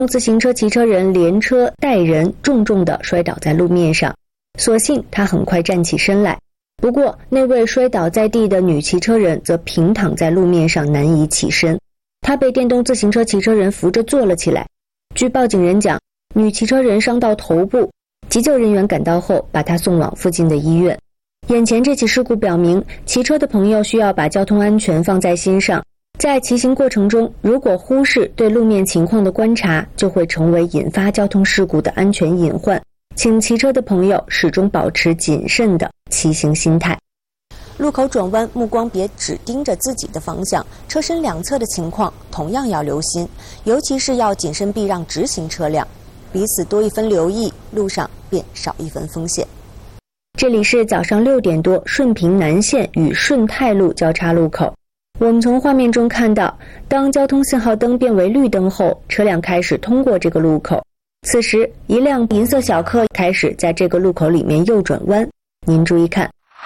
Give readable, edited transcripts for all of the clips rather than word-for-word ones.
自行车骑车人连车带人重重地摔倒在路面上，所幸他很快站起身来。不过那位摔倒在地的女骑车人则平躺在路面上难以起身，她被电动自行车骑车人扶着坐了起来。据报警人讲，女骑车人伤到头部，急救人员赶到后把她送往附近的医院。眼前这起事故表明，骑车的朋友需要把交通安全放在心上，在骑行过程中，如果忽视对路面情况的观察，就会成为引发交通事故的安全隐患。请骑车的朋友始终保持谨慎的骑行心态。路口转弯，目光别只盯着自己的方向，车身两侧的情况同样要留心，尤其是要谨慎避让直行车辆，彼此多一分留意，路上便少一分风险。这里是早上6点多，顺平南线与顺泰路交叉路口。我们从画面中看到，当交通信号灯变为绿灯后，车辆开始通过这个路口。此时，一辆银色小客开始在这个路口里面右转弯。您注意看，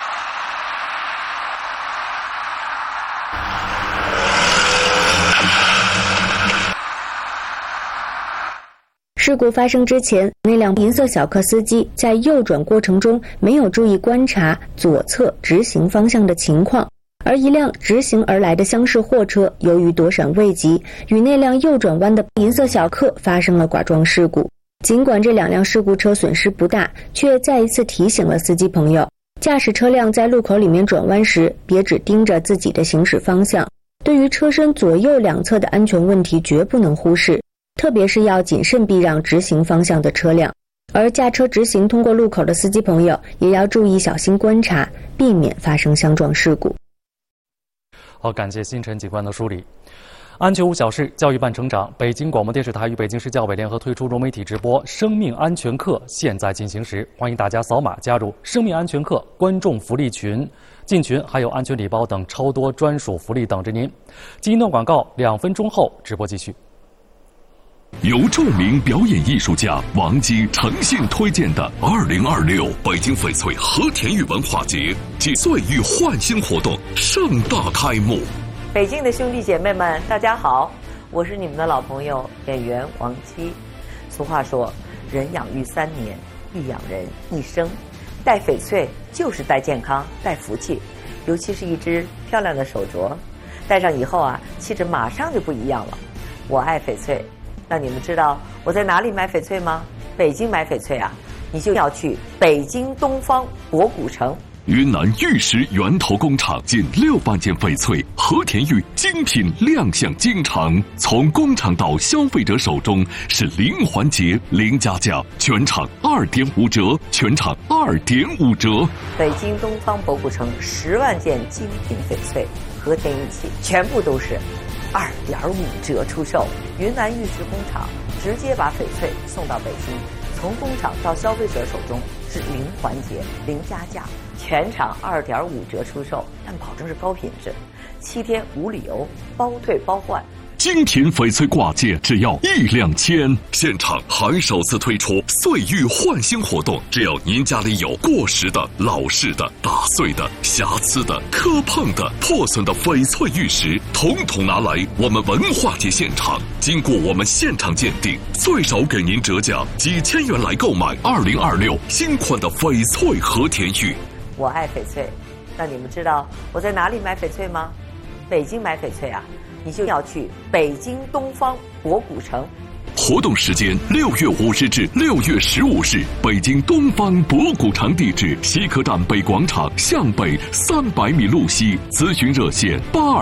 事故发生之前，那辆银色小客司机在右转过程中没有注意观察左侧直行方向的情况，而一辆直行而来的厢式货车由于躲闪未及，与那辆右转弯的银色小客发生了剐撞事故。尽管这两辆事故车损失不大，却再一次提醒了司机朋友，驾驶车辆在路口里面转弯时，别只盯着自己的行驶方向，对于车身左右两侧的安全问题绝不能忽视，特别是要谨慎避让直行方向的车辆。而驾车直行通过路口的司机朋友也要注意小心观察，避免发生相撞事故。 好，感谢星辰警官的梳理。安全无小事，教育伴成长。北京广播电视台与北京市教委联合推出融媒体直播生命安全课现在进行时，欢迎大家扫码加入生命安全课观众福利群，进群还有安全礼包等超多专属福利等着您。进一段广告，2分钟后直播继续。 由著名表演艺术家王姬诚信推荐的2026北京翡翠和田玉文化节暨岁玉焕新活动盛大开幕。 北京的兄弟姐妹们，大家好，我是你们的老朋友演员王姬。俗话说，人养育3年，育养人一生。戴翡翠就是戴健康，戴福气，尤其是一只漂亮的手镯，戴上以后啊，气质马上就不一样了。我爱翡翠。那你们知道我在哪里买翡翠吗？北京买翡翠啊，你就要去北京东方博古城。 云南玉石源头工厂近6万件翡翠和田玉精品亮相京城，从工厂到消费者手中是零环节、零加价，全场2.5折，全场2.5折。 北京东方博古城10万件精品翡翠和田玉器，全部都是2.5折出售。云南玉石工厂直接把翡翠送到北京，从工厂到消费者手中是零环节、零加价，全场2.5折出售，但保证是高品质，7天无理由，包退包换。 精品翡翠挂件只要1-2千，现场还首次推出岁玉焕新活动，只要您家里有过时的、老式的、打碎的、瑕疵的、磕碰的、破损的翡翠玉石，统统拿来我们文化节现场，经过我们现场鉴定，最少给您折价几千元来购买2026新款的翡翠和田玉。 我爱翡翠，那你们知道我在哪里买翡翠吗？北京买翡翠啊，你就要去北京东方博古城。 活动时间6月5日至6月15日，北京东方博古城，地址西客站北广场向北300米路西，咨询热线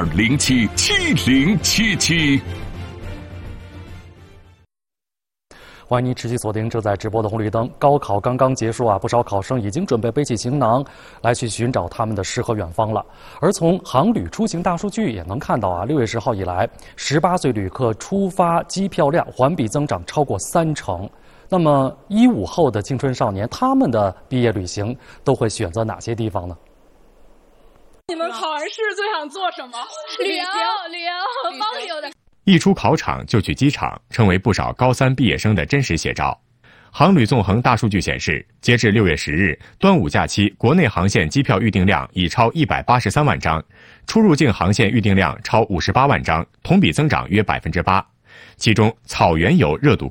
82077077。 欢迎您持续锁定正在直播的红绿灯。高考刚刚结束啊，不少考生已经准备背起行囊来去寻找他们的诗和远方了。而从航旅出行大数据也能看到啊，6月10号以来，18岁旅客出发机票量环比增长超过30%。那么15后的青春少年，他们的毕业旅行都会选择哪些地方呢？ 你们考完试最想做什么？旅游和包邮的。 一出考场就去机场，成为不少高3毕业生的真实写照。航旅纵横大数据显示，截至6月10日，端午假期国内航线机票预订量已超183万张，出入境航线预订量超58万张，同比增长约8%。其中，草原游热度